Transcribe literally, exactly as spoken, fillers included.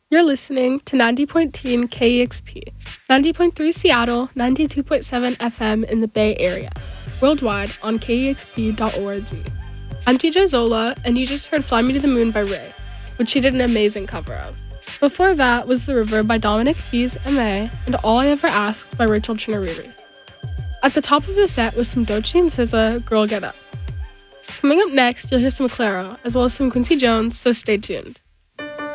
You're listening to ninety point one zero K E X P, ninety point three Seattle, ninety-two point seven F M in the Bay Area, worldwide on K E X P dot org. I'm T J Zola, and you just heard Fly Me to the Moon by Ray, which she did an amazing cover of. Before that was The River by Dominic Fils M A and All I Ever Asked by Rachel Chinariri. At the top of the set was some Doechii and S Z A, Girl Get Up. Coming up next, you'll hear some Clairo, as well as some Quincy Jones, so stay tuned.